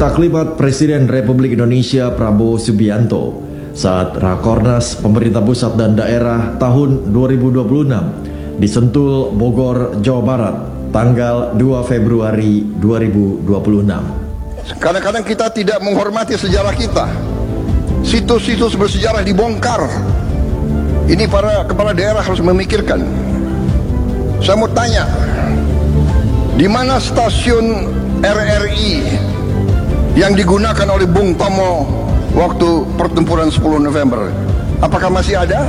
taklimat Presiden Republik Indonesia Prabowo Subianto saat Rakornas pemerintah pusat dan daerah tahun 2026 di Sentul, Bogor, Jawa Barat, tanggal 2 Februari 2026. Kadang-kadang kita tidak menghormati sejarah kita. Situs-situs bersejarah dibongkar. Ini para kepala daerah harus memikirkan. Saya mau tanya, di mana stasiun RRI yang digunakan oleh Bung Tomo waktu pertempuran 10 November? Apakah masih ada?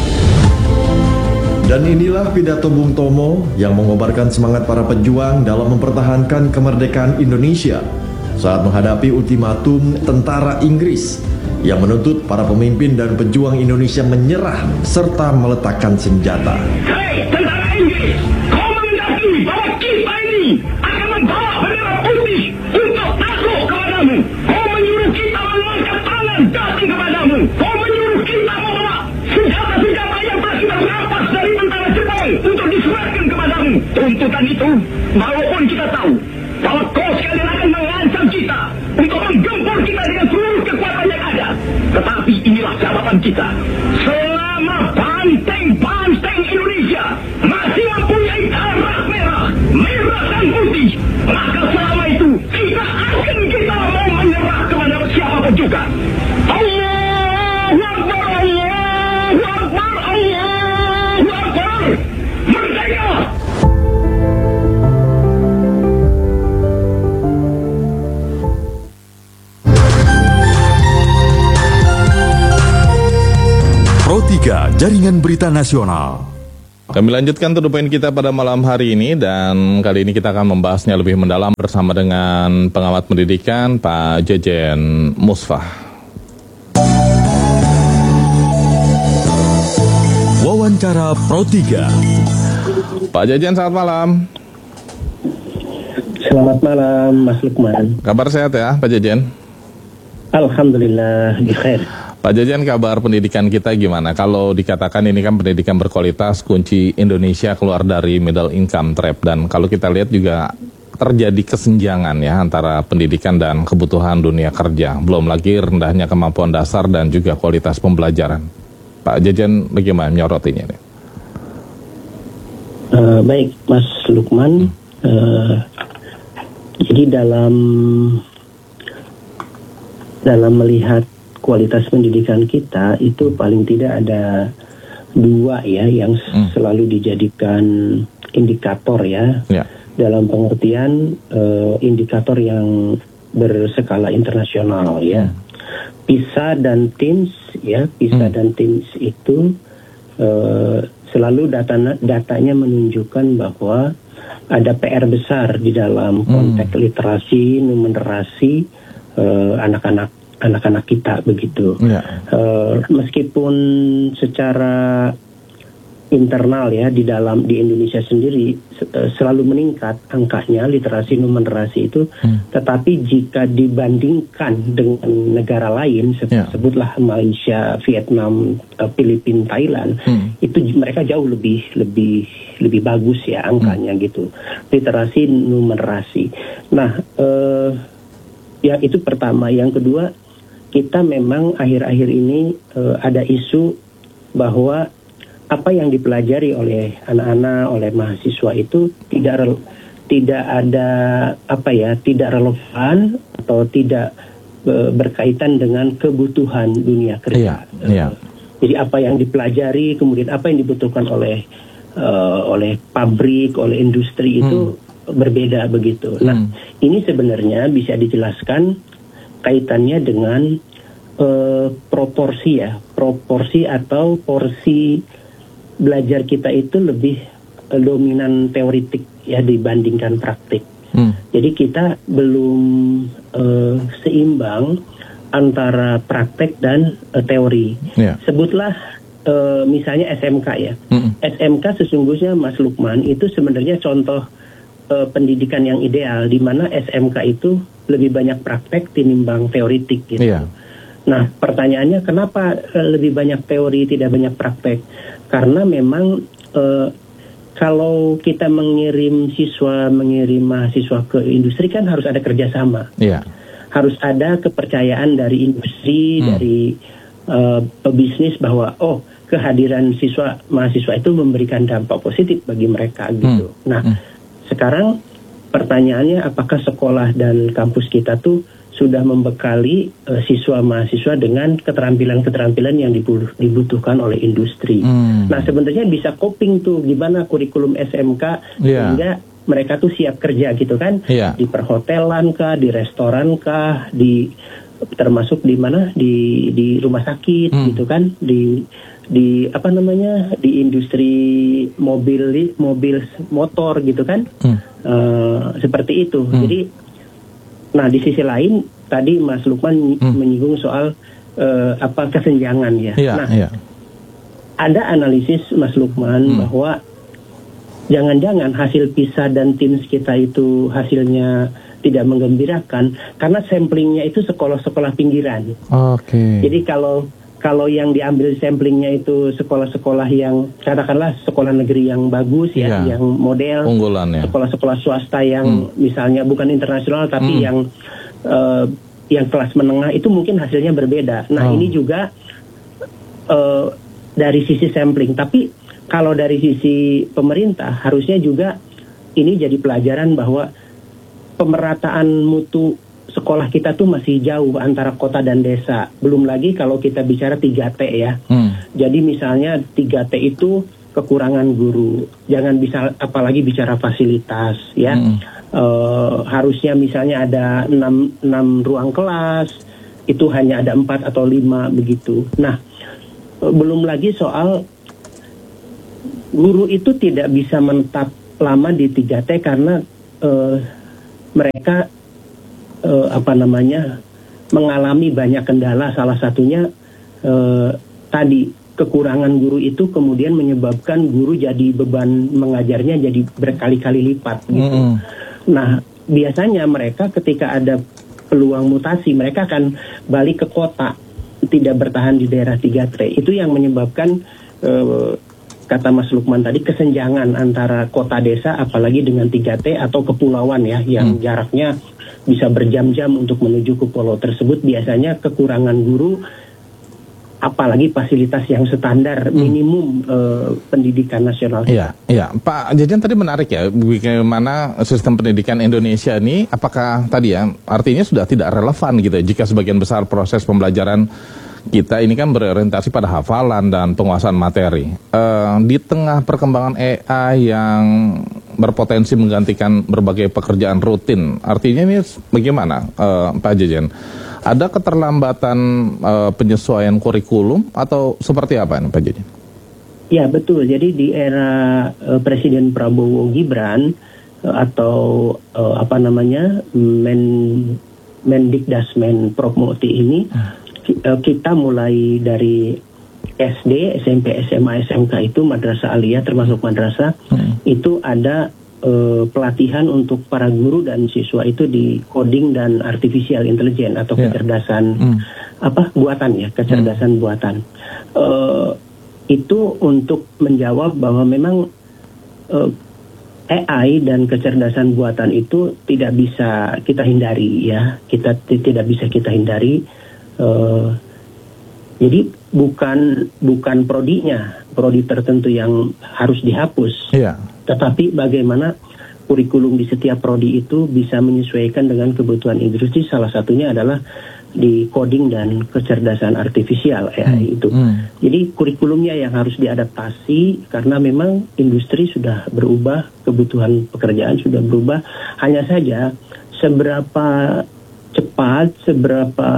Dan inilah pidato Bung Tomo yang mengobarkan semangat para pejuang dalam mempertahankan kemerdekaan Indonesia saat menghadapi ultimatum tentara Inggris yang menuntut para pemimpin dan pejuang Indonesia menyerah serta meletakkan senjata. Hei tentara Inggris, kau menghendaki bahwa kita ini akan membawa bendera putih untuk takluk kepadamu. Kau menyuruh kita mengangkat tangan datang kepadamu. Kau menyuruh kita membawa senjata-senjata yang telah kita rampas dari tentara Jepang untuk diserahkan kepadamu. Tuntutan itu, walaupun kita tahu bahwa kau sekalian akan mengancam kita untuk menggempur kita dengan seluruh kekuatan yang ada. Tetapi inilah jawaban kita. Selama banteng-banteng Indonesia masih mempunyai darah merah, merah dan putih, maka selama itu kita mau menyerah kepada siapapun juga. Allahu Akbar, Allahu Akbar, Allahu Akbar. Merdeka! Pro 3 Jaringan Berita Nasional. Kami lanjutkan to the point kita pada malam hari ini, dan kali ini kita akan membahasnya lebih mendalam bersama dengan pengamat pendidikan Pak Jejen Musfah. Wawancara Pro 3. Pak Jejen, selamat malam. Selamat malam Mas Lukman. Kabar sehat ya Pak Jejen? Alhamdulillah bikhair. Pak Jejen, kabar pendidikan kita gimana? Kalau dikatakan ini kan pendidikan berkualitas, kunci Indonesia keluar dari middle income trap. Dan kalau kita lihat juga terjadi kesenjangan ya antara pendidikan dan kebutuhan dunia kerja. Belum lagi rendahnya kemampuan dasar dan juga kualitas pembelajaran. Pak Jejen bagaimana menyorotinya? Baik Mas Lukman. Jadi dalam melihat kualitas pendidikan kita itu paling tidak ada dua ya yang selalu dijadikan indikator ya. Dalam pengertian indikator yang berskala internasional ya. PISA dan TIMSS ya, PISA dan TIMSS itu selalu datanya menunjukkan bahwa ada PR besar di dalam konteks literasi, numerasi anak-anak kita begitu. Meskipun secara internal ya di Indonesia sendiri selalu meningkat angkanya literasi numerasi itu, tetapi jika dibandingkan dengan negara lain sebutlah Malaysia, Vietnam, Filipina, Thailand, itu mereka jauh lebih bagus ya angkanya gitu. Literasi numerasi. Nah, ya itu pertama. Yang kedua, kita memang akhir-akhir ini ada isu bahwa apa yang dipelajari oleh anak-anak, oleh mahasiswa itu tidak relevan atau tidak berkaitan dengan kebutuhan dunia kerja. Jadi apa yang dipelajari, kemudian apa yang dibutuhkan oleh pabrik, oleh industri itu berbeda begitu. Nah, ini sebenarnya bisa dijelaskan kaitannya dengan proporsi atau porsi belajar kita itu lebih dominan teoritik ya dibandingkan praktik. Jadi kita belum seimbang antara praktek dan teori. Sebutlah misalnya SMK ya. SMK sesungguhnya Mas Lukman itu sebenarnya contoh pendidikan yang ideal, di mana SMK itu lebih banyak praktek tinimbang teoritik gitu. Nah, pertanyaannya kenapa lebih banyak teori tidak banyak praktek? Karena memang kalau kita mengirim mahasiswa ke industri kan harus ada kerjasama. harus ada kepercayaan dari industri, dari pebisnis bahwa kehadiran mahasiswa itu memberikan dampak positif bagi mereka gitu. Nah, sekarang pertanyaannya apakah sekolah dan kampus kita tuh sudah membekali siswa mahasiswa dengan keterampilan-keterampilan yang dibutuhkan oleh industri. Nah, sebenarnya bisa coping tuh gimana kurikulum SMK sehingga mereka tuh siap kerja gitu kan, di perhotelan kah, di restoran kah, termasuk di mana di rumah sakit gitu kan, di industri mobil motor gitu kan, seperti itu. Jadi, nah di sisi lain tadi Mas Lukman menyinggung soal kesenjangan ya. Ada analisis Mas Lukman bahwa jangan-jangan hasil PISA dan TIMSS kita itu hasilnya tidak menggembirakan karena samplingnya itu sekolah-sekolah pinggiran. Jadi kalau yang diambil samplingnya itu sekolah-sekolah yang katakanlah sekolah negeri yang bagus ya, yang model, unggulan ya. Sekolah-sekolah swasta yang misalnya bukan internasional tapi yang kelas menengah itu mungkin hasilnya berbeda. Nah ini juga dari sisi sampling. Tapi kalau dari sisi pemerintah harusnya juga ini jadi pelajaran bahwa pemerataan mutu sekolah kita tuh masih jauh antara kota dan desa. Belum lagi kalau kita bicara 3T ya. Jadi misalnya 3T itu kekurangan guru. Jangan bisa apalagi bicara fasilitas ya. Harusnya misalnya ada 6 ruang kelas, itu hanya ada 4 atau 5 begitu. Nah, belum lagi soal guru itu tidak bisa menetap lama di 3T karena mereka mengalami banyak kendala. Salah satunya tadi kekurangan guru itu kemudian menyebabkan guru jadi beban mengajarnya jadi berkali-kali lipat gitu. Nah, biasanya mereka ketika ada peluang mutasi mereka akan balik ke kota, tidak bertahan di daerah 3T. Itu yang menyebabkan kata Mas Lukman tadi kesenjangan antara kota desa apalagi dengan 3T atau kepulauan ya yang jaraknya bisa berjam-jam untuk menuju ke pulau tersebut. Biasanya kekurangan guru apalagi fasilitas yang standar minimum pendidikan nasional. Iya, Pak Jajan tadi menarik ya, bagaimana sistem pendidikan Indonesia ini, apakah tadi ya artinya sudah tidak relevan gitu ya, jika sebagian besar proses pembelajaran kita ini kan berorientasi pada hafalan dan penguasaan materi. Di tengah perkembangan AI yang berpotensi menggantikan berbagai pekerjaan rutin, artinya ini bagaimana Pak Jajan? Ada keterlambatan penyesuaian kurikulum atau seperti apa Pak Jajan? Ya betul, jadi di era Presiden Prabowo Gibran atau Mendikdasmen Promoti ini, kita mulai dari SD, SMP, SMA, SMK itu madrasah aliyah termasuk madrasah itu ada pelatihan untuk para guru dan siswa itu di coding dan artificial intelligence atau kecerdasan buatan ya, kecerdasan buatan. Itu untuk menjawab bahwa memang AI dan kecerdasan buatan itu tidak bisa kita hindari ya, tidak bisa kita hindari. Jadi bukan prodi tertentu yang harus dihapus, tetapi bagaimana kurikulum di setiap prodi itu bisa menyesuaikan dengan kebutuhan industri. Salah satunya adalah di coding dan kecerdasan artifisial itu. Jadi kurikulumnya yang harus diadaptasi karena memang industri sudah berubah, kebutuhan pekerjaan sudah berubah. Hanya saja seberapa cepat, seberapa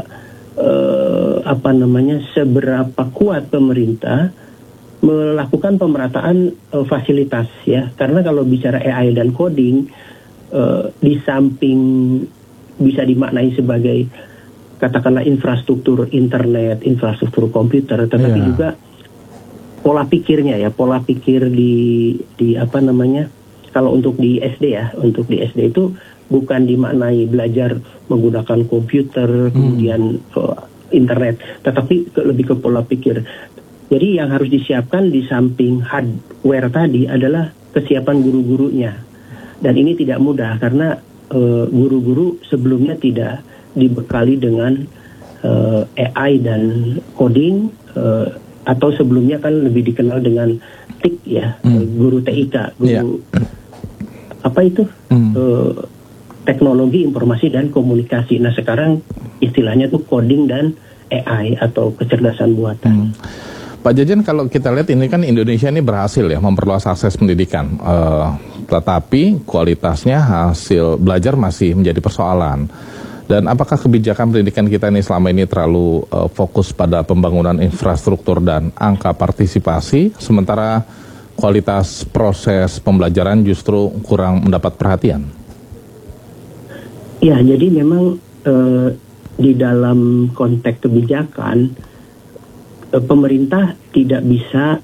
seberapa kuat pemerintah melakukan pemerataan fasilitas ya, karena kalau bicara AI dan coding di samping bisa dimaknai sebagai katakanlah infrastruktur internet, infrastruktur komputer, tetapi juga pola pikirnya ya, pola pikir di kalau untuk di SD ya, untuk di SD itu bukan dimaknai belajar menggunakan komputer kemudian internet, tetapi lebih ke pola pikir. Jadi yang harus disiapkan di samping hardware tadi adalah kesiapan guru-gurunya. Dan ini tidak mudah karena guru-guru sebelumnya tidak dibekali dengan AI dan coding, atau sebelumnya kan lebih dikenal dengan TIK ya, guru TIK, guru apa itu, teknologi informasi dan komunikasi. Nah sekarang istilahnya tuh coding dan AI atau kecerdasan buatan. Pak Jajan, kalau kita lihat ini kan Indonesia ini berhasil ya memperluas akses pendidikan, tetapi kualitasnya hasil belajar masih menjadi persoalan. Dan apakah kebijakan pendidikan kita ini selama ini terlalu fokus pada pembangunan infrastruktur dan angka partisipasi, sementara kualitas proses pembelajaran justru kurang mendapat perhatian? Ya, jadi memang di dalam konteks kebijakan, pemerintah tidak bisa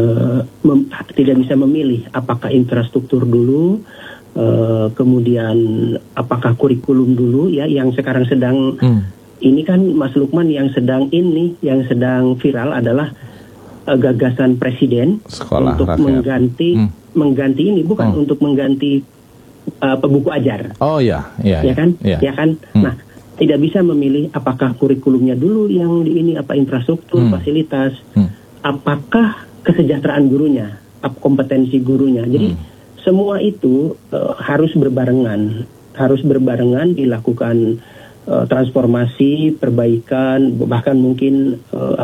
memilih apakah infrastruktur dulu, kemudian apakah kurikulum dulu ya, yang sekarang sedang ini kan Mas Lukman yang sedang viral adalah gagasan presiden Sekolah untuk rakyat. mengganti ini, bukan untuk mengganti buku ajar. Oh ya kan? Nah, tidak bisa memilih apakah kurikulumnya dulu yang di ini, apa infrastruktur, fasilitas, apakah kesejahteraan gurunya, apa kompetensi gurunya. Jadi semua itu harus berbarengan dilakukan transformasi, perbaikan, bahkan mungkin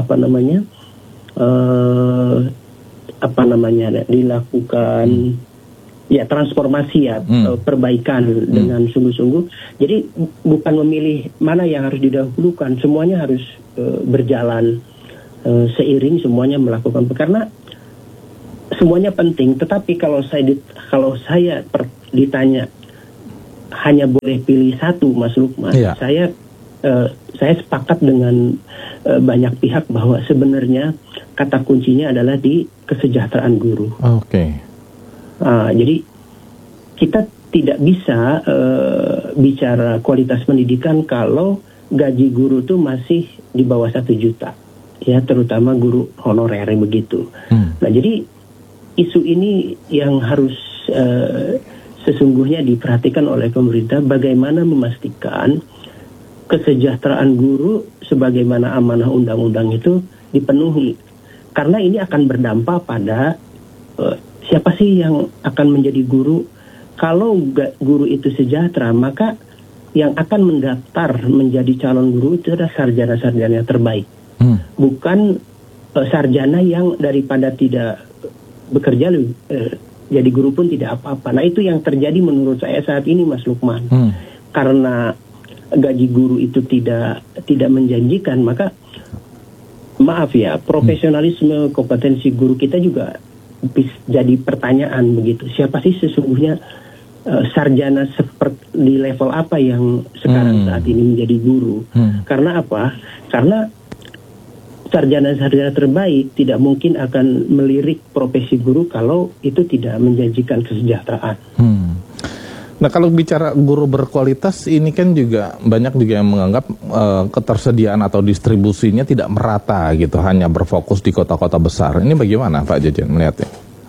dilakukan transformasi perbaikan dengan sungguh-sungguh. Jadi bukan memilih mana yang harus didahulukan, semuanya harus berjalan seiring, semuanya melakukan, karena semuanya penting. Tetapi kalau saya ditanya hanya boleh pilih satu, Mas Lukman, saya sepakat dengan banyak pihak bahwa sebenarnya kata kuncinya adalah di kesejahteraan guru. Jadi kita tidak bisa bicara kualitas pendidikan kalau gaji guru itu masih di bawah 1 juta, ya, terutama guru honorer begitu. Nah, jadi isu ini yang harus sesungguhnya diperhatikan oleh pemerintah, bagaimana memastikan kesejahteraan guru sebagaimana amanah undang-undang itu dipenuhi. Karena ini akan berdampak pada siapa sih yang akan menjadi guru. Kalau guru itu sejahtera, maka yang akan mendaftar menjadi calon guru itu adalah sarjana-sarjana terbaik. Bukan sarjana yang daripada tidak bekerja jadi guru pun tidak apa-apa. Nah, itu yang terjadi menurut saya saat ini, Mas Lukman. Karena gaji guru itu tidak menjanjikan, maka maaf ya, profesionalisme, kompetensi guru kita juga jadi pertanyaan begitu. Siapa sih sesungguhnya sarjana di level apa yang sekarang saat ini menjadi guru? Karena apa? Karena sarjana-sarjana terbaik tidak mungkin akan melirik profesi guru kalau itu tidak menjanjikan kesejahteraan. Nah, kalau bicara guru berkualitas, ini kan juga banyak juga yang menganggap ketersediaan atau distribusinya tidak merata gitu, hanya berfokus di kota-kota besar. Ini bagaimana Pak Jajan melihatnya?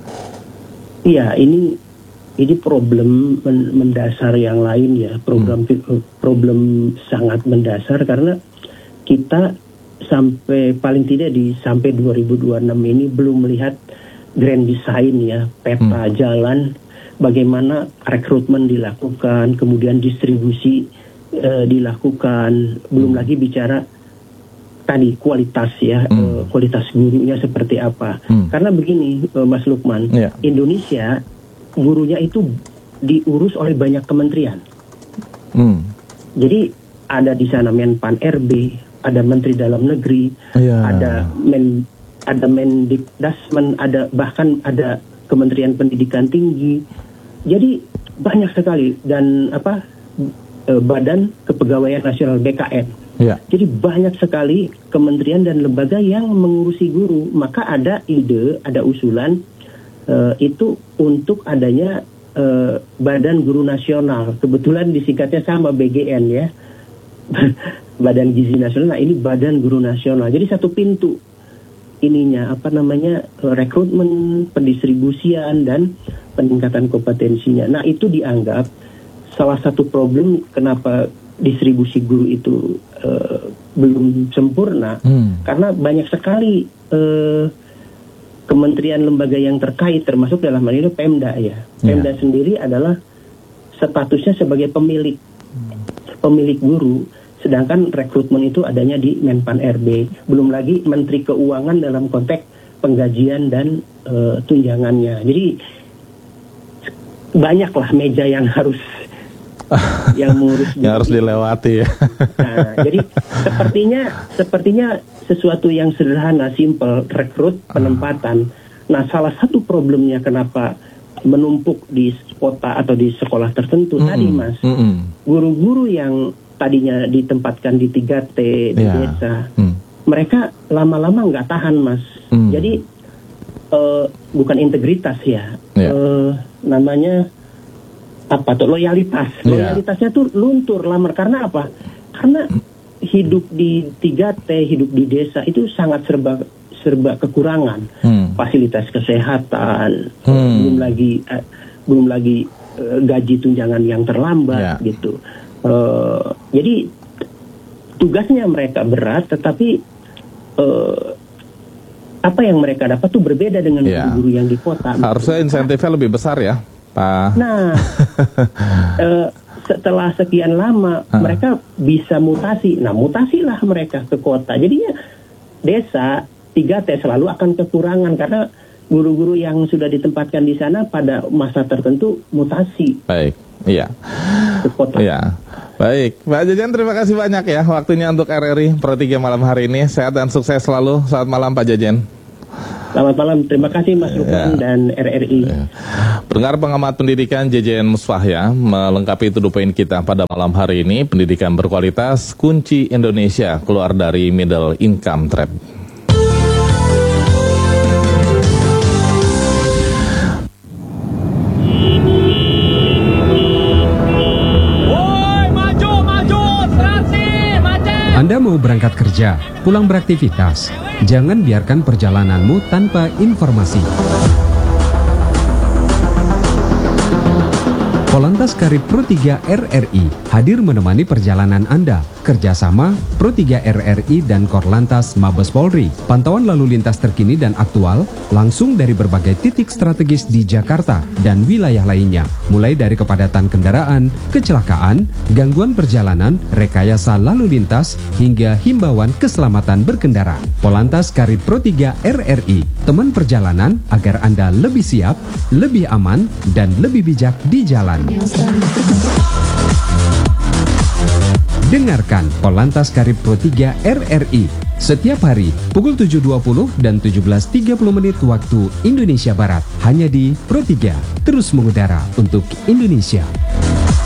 Iya, ini problem mendasar yang lain ya, problem sangat mendasar, karena kita sampai paling tidak sampai 2026 ini belum melihat grand design ya, peta jalan bagaimana rekrutmen dilakukan, kemudian distribusi dilakukan, belum lagi bicara tadi kualitas ya, kualitas gurunya seperti apa. Karena begini Mas Lukman, Indonesia gurunya itu diurus oleh banyak kementerian. Jadi ada di sana Menpan RB, ada Menteri Dalam Negeri, ada Mendikdasmen, bahkan ada Kementerian Pendidikan Tinggi. Jadi banyak sekali, dan Badan Kepegawaian Nasional BKN. Jadi banyak sekali kementerian dan lembaga yang mengurusi guru. Maka ada ide, ada usulan itu untuk adanya Badan Guru Nasional. Kebetulan disingkatnya sama BGN ya. Badan Gizi Nasional. Nah, ini Badan Guru Nasional. Jadi satu pintu ininya rekrutmen, pendistribusian dan peningkatan kompetensinya. Nah, itu dianggap salah satu problem kenapa distribusi guru itu belum sempurna, karena banyak sekali kementerian lembaga yang terkait, termasuk dalam hal ini Pemda ya. Pemda sendiri adalah statusnya sebagai pemilik guru, sedangkan rekrutmen itu adanya di Menpan RB. Belum lagi Menteri Keuangan dalam konteks penggajian dan tunjangannya. Jadi banyaklah meja yang harus mengurus yang harus dilewati ya. Nah, jadi sepertinya sesuatu yang sederhana, simple, rekrut, penempatan. Nah, salah satu problemnya kenapa menumpuk di kota atau di sekolah tertentu tadi, Mas, guru-guru yang tadinya ditempatkan di 3T di desa, mereka lama-lama nggak tahan, Mas. Jadi bukan integritas ya, namanya apa tuh, loyalitasnya tuh luntur, lamar. Karena apa? Karena hidup di 3T, hidup di desa itu sangat serba kekurangan, fasilitas kesehatan, belum lagi gaji tunjangan yang terlambat gitu. Jadi tugasnya mereka berat, tetapi apa yang mereka dapat tuh berbeda dengan guru-guru yang di kota. Harusnya insentifnya lebih besar ya, Pak. Nah, setelah sekian lama mereka bisa mutasi. Nah, mutasilah mereka ke kota. Jadinya desa 3T selalu akan kekurangan karena guru-guru yang sudah ditempatkan di sana pada masa tertentu mutasi. Baik, iya. Ke kota. Iya. Baik, Pak Jajan, terima kasih banyak ya waktunya untuk RRI Pro 3 malam hari ini. Sehat dan sukses selalu. Selamat malam Pak Jajan. Selamat malam, terima kasih Mas Rukman dan RRI. Pendengar pengamat pendidikan JJN Musfahya melengkapi to the point kita pada malam hari ini. Pendidikan berkualitas, kunci Indonesia keluar dari middle income trap. Anda mau berangkat kerja, pulang beraktivitas, jangan biarkan perjalananmu tanpa informasi. Polantas Karib Pro 3 RRI hadir menemani perjalanan Anda. Kerjasama Pro 3 RRI dan Korlantas Mabes Polri. Pantauan lalu lintas terkini dan aktual langsung dari berbagai titik strategis di Jakarta dan wilayah lainnya. Mulai dari kepadatan kendaraan, kecelakaan, gangguan perjalanan, rekayasa lalu lintas, hingga himbauan keselamatan berkendara. Polantas Karib Pro 3 RRI, teman perjalanan agar Anda lebih siap, lebih aman, dan lebih bijak di jalan. Dengarkan Polantas Karib Pro 3 RRI setiap hari pukul 7.20 dan 17.30 menit waktu Indonesia Barat, hanya di Pro 3, terus mengudara untuk Indonesia.